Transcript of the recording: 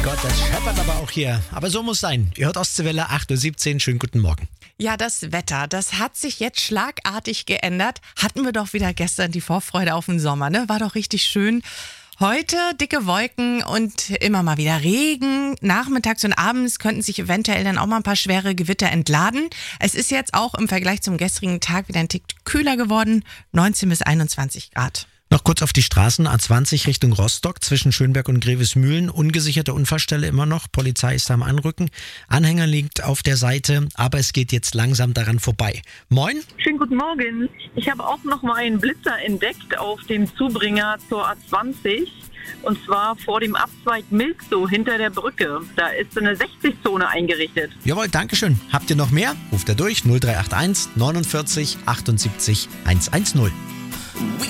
Gott, das scheppert aber auch hier. Aber so muss sein. Ihr hört Ostseewelle 8.17 Uhr. Schönen guten Morgen. Ja, das Wetter, das hat sich jetzt schlagartig geändert. Hatten wir doch wieder gestern die Vorfreude auf den Sommer, ne? War doch richtig schön. Heute dicke Wolken und immer mal wieder Regen. Nachmittags und abends könnten sich eventuell dann auch mal ein paar schwere Gewitter entladen. Es ist jetzt auch im Vergleich zum gestrigen Tag wieder ein Tick kühler geworden. 19 bis 21 Grad. Noch kurz auf die Straßen, A20 Richtung Rostock, zwischen Schönberg und Grevesmühlen. Ungesicherte Unfallstelle immer noch, Polizei ist da am Anrücken. Anhänger liegt auf der Seite, aber es geht jetzt langsam daran vorbei. Moin. Schönen guten Morgen. Ich habe auch noch mal einen Blitzer entdeckt auf dem Zubringer zur A20. Und zwar vor dem Abzweig Milkso hinter der Brücke. Da ist so eine 60-Zone eingerichtet. Jawohl, Dankeschön. Habt ihr noch mehr? Ruft er durch 0381 49 78 110.